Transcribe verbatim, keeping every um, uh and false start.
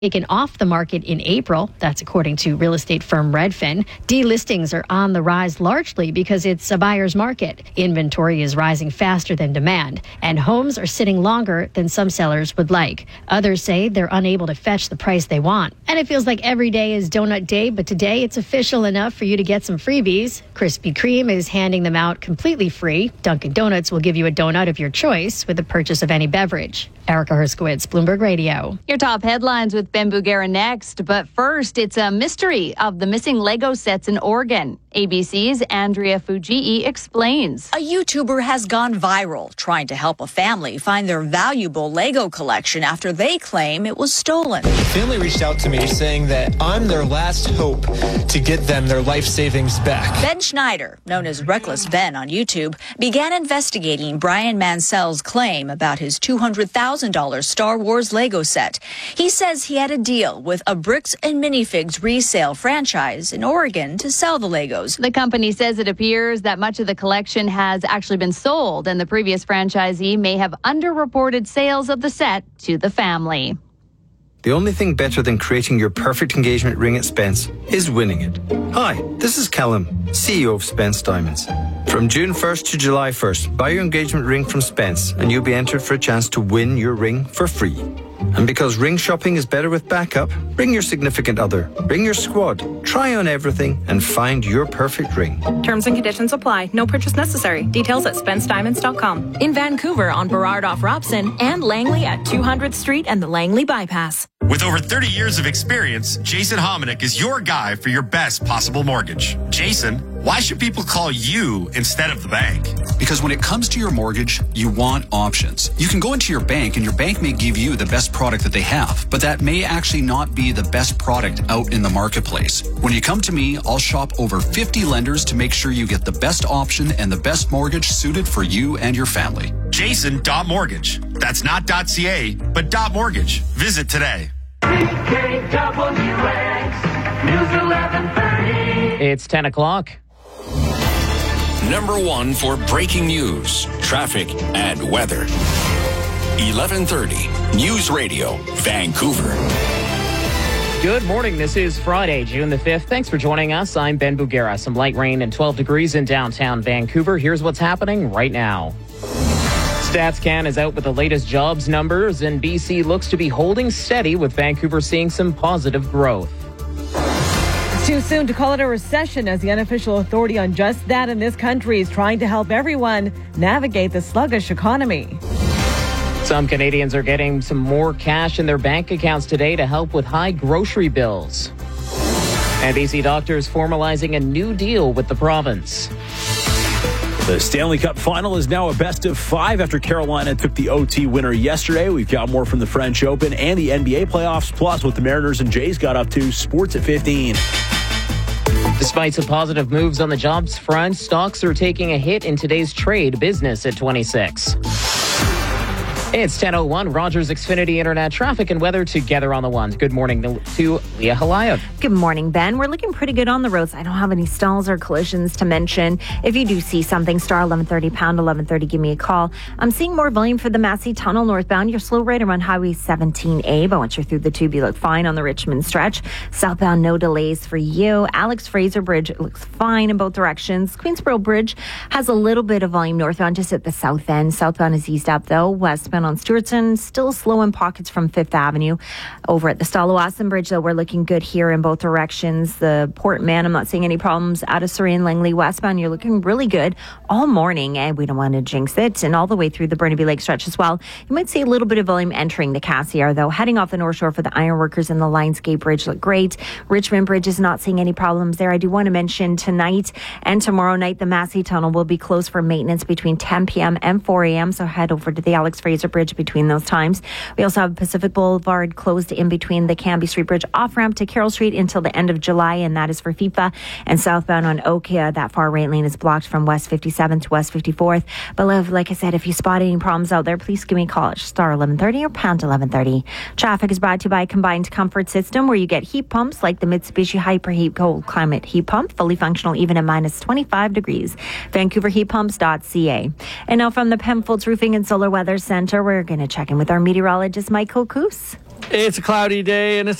taken off the market in April. That's according to real estate firm Redfin. Delistings are on the rise largely because it's a buyer's market. Inventory is rising faster than demand, and homes are sitting longer than some sellers would like. Others say they're unable to fetch the price they want. And it feels like every day is donut day, but today it's official enough for you to get some freebies. Krispy Kreme is handing them out completely free. Dunkin' Donuts will give you a donut of your choice with the purchase of any beverage. Erica Herskowitz, Bloomberg Radio. Your top headlines with Ben Bugera next. But first, it's a mystery of the missing Lego sets in Oregon. A B C's Andrea Fujii explains. A YouTuber has gone viral trying to help a family find their valuable Lego collection after they claim it was stolen. The family reached out to me saying that I'm their last hope to get them their life savings back. Ben Schneider, known as Reckless Ben on YouTube, began investigating Brian Mansell's claim about his two hundred thousand dollars Star Wars Lego set. He says he had a deal with a Bricks and Minifigs resale franchise in Oregon to sell the Legos. The company says it appears that much of the collection has actually been sold, and the previous franchisee may have underreported sales of the set to the family. The only thing better than creating your perfect engagement ring at Spence is winning it. Hi, this is Callum, C E O of Spence Diamonds. From June first to July first, buy your engagement ring from Spence and you'll be entered for a chance to win your ring for free. And because ring shopping is better with backup, bring your significant other, bring your squad, try on everything and find your perfect ring. Terms and conditions apply. No purchase necessary. Details at spence diamonds dot com. In Vancouver on Burrard off Robson and Langley at two hundredth Street and the Langley Bypass. With over thirty years of experience, Jason Hominick is your guy for your best possible mortgage. Jason, why should people call you instead of the bank? Because when it comes to your mortgage, you want options. You can go into your bank and your bank may give you the best product that they have, but that may actually not be the best product out in the marketplace. When you come to me, I'll shop over fifty lenders to make sure you get the best option and the best mortgage suited for you and your family. Jason.mortgage. That's not .ca, but .mortgage. Visit today. It's ten o'clock. Number one for breaking news, traffic, and weather. eleven thirty News Radio, Vancouver. Good morning. This is Friday, June the fifth. Thanks for joining us. I'm Ben Bugera. Some light rain and twelve degrees in downtown Vancouver. Here's what's happening right now. StatsCan is out with the latest jobs numbers, and B C looks to be holding steady, with Vancouver seeing some positive growth. It's too soon to call it a recession, as the unofficial authority on just that in this country is trying to help everyone navigate the sluggish economy. Some Canadians are getting some more cash in their bank accounts today to help with high grocery bills. And B C doctors formalizing a new deal with the province. The Stanley Cup final is now a best of five after Carolina took the O T winner yesterday. We've got more from the French Open and the N B A playoffs, plus what the Mariners and Jays got up to. Sports at fifteen. Despite some positive moves on the jobs front, stocks are taking a hit in today's trade. Business at twenty-six. It's ten oh one, Rogers Xfinity Internet traffic and weather together on the one. Good morning to Leah Halayev. Good morning, Ben. We're looking pretty good on the roads. I don't have any stalls or collisions to mention. If you do see something, star eleven thirty, pound eleven thirty, give me a call. I'm seeing more volume for the Massey Tunnel northbound. You're slow right around Highway seventeen A, but once you're through the tube, you look fine on the Richmond stretch. Southbound, no delays for you. Alex Fraser Bridge looks fine in both directions. Queensboro Bridge has a little bit of volume northbound, just at the south end. Southbound is eased up, though. Westbound on Stewartson, still slow in pockets from Fifth Avenue. Over at the Stalawasan Bridge, though, we're looking good here in both directions. The Port Man, I'm not seeing any problems out of Surrey and Langley westbound. You're looking really good all morning, and we don't want to jinx it. And all the way through the Burnaby Lake stretch as well. You might see a little bit of volume entering the Cassiar, though. Heading off the North Shore for the Ironworkers and the Lionsgate Bridge look great. Richmond Bridge is not seeing any problems there. I do want to mention tonight and tomorrow night, the Massey Tunnel will be closed for maintenance between ten p.m. and four a.m. So head over to the Alex Fraser Bridge between those times. We also have Pacific Boulevard closed in between the Canby Street Bridge off-ramp to Carroll Street until the end of July, and that is for FIFA. And southbound on Okia, that far right lane is blocked from West fifty-seventh to West fifty-fourth. But like I said, if you spot any problems out there, please give me a call at star eleven thirty or pound eleven thirty. Traffic is brought to you by Combined Comfort System, where you get heat pumps like the Mitsubishi Hyperheat Cold Climate Heat Pump, fully functional even at minus twenty-five degrees. Vancouver Heat Pumps dot c a. And now from the Penfolds Roofing and Solar Weather Center, we're going to check in with our meteorologist, Mike Kokus. It's a cloudy day and it's